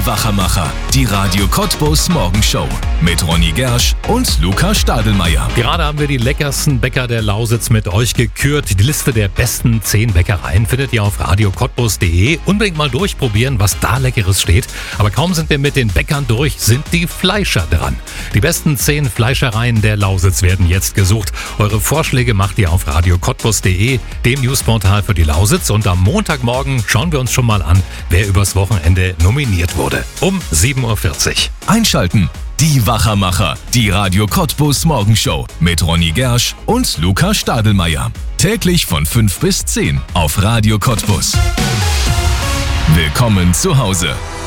Wachermacher, die Radio Cottbus Morgenshow mit Ronny Gersch und Luca Stadelmeier. Gerade haben wir die leckersten Bäcker der Lausitz mit euch gekürt. Die Liste der besten 10 Bäckereien findet ihr auf radiocottbus.de. Unbedingt mal durchprobieren, was da Leckeres steht. Aber kaum sind wir mit den Bäckern durch, sind die Fleischer dran. Die besten 10 Fleischereien der Lausitz werden jetzt gesucht. Eure Vorschläge macht ihr auf radiocottbus.de, dem Newsportal für die Lausitz. Und am Montagmorgen schauen wir uns schon mal an, wer übers Wochenende nominiert wurde. Um 7.40 Uhr. Einschalten. Die Wachermacher, die Radio Cottbus Morgenshow mit Ronny Gersch und Luca Stadelmeier. Täglich von 5 bis 10 auf Radio Cottbus. Willkommen zu Hause.